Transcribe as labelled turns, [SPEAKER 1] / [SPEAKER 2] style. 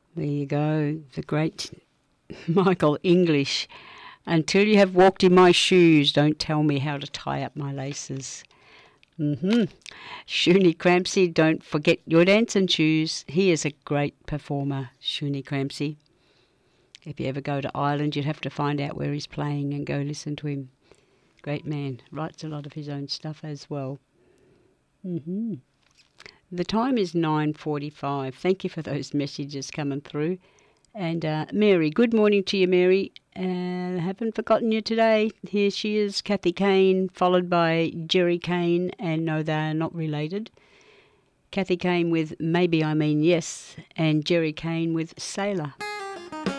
[SPEAKER 1] There you go, the great Michael English. Until you have walked in my shoes, don't tell me how to tie up my laces. Shuni Crampsey, don't forget your dancing shoes. He is a great performer, Shuni Crampsey. If you ever go to Ireland, you'd have to find out where he's playing and go listen to him. Great man. Writes a lot of his own stuff as well. The time is 9:45. Thank you for those messages coming through. And Mary, good morning to you, Mary. Haven't forgotten you today. Here she is, Kathy Kane, followed by Jerry Kane, and no, they are not related. Kathy Kane with Maybe I Mean Yes, and Jerry Kane with Sailor.